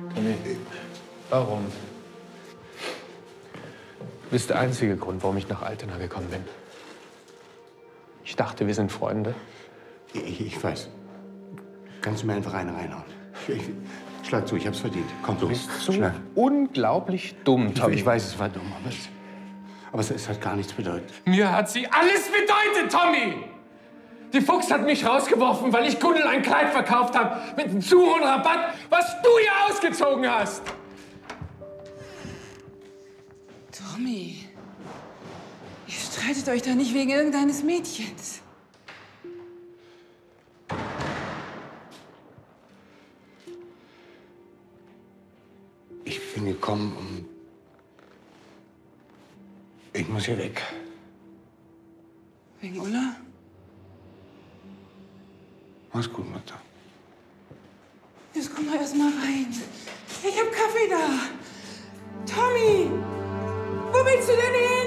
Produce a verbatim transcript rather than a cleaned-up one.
Tommy, warum? Du bist der einzige Grund, warum ich nach Altena gekommen bin. Ich dachte, wir sind Freunde. Ich, ich weiß. Kannst du mir einfach eine reinhauen? Ich, ich, schlag zu, ich hab's verdient. Komm, Du los. bist so Schlag. unglaublich dumm, Tommy. Ich, ich weiß, es war dumm, aber es, aber es, es hat gar nichts bedeutet. Mir hat sie alles bedeutet, Tommy! Die Fuchs hat mich rausgeworfen, weil ich Gundel ein Kleid verkauft habe mit einem zu hohen Rabatt, was du ihr ausgezogen hast. Tommy, ihr streitet euch doch nicht wegen irgendeines Mädchens. Ich bin gekommen, um... Ich muss hier weg. Wegen Ulla? Mach's gut, Mutter. Jetzt komm doch erst mal rein. Ich hab Kaffee da. Tommy, wo willst du denn hin?